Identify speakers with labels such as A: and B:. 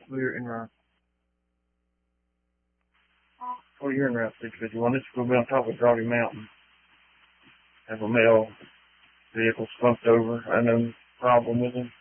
A: we're in our, well, you're in Route 651. This is going to be on top of Draughty Mountain. Have a male vehicle slumped over. I know problem with him.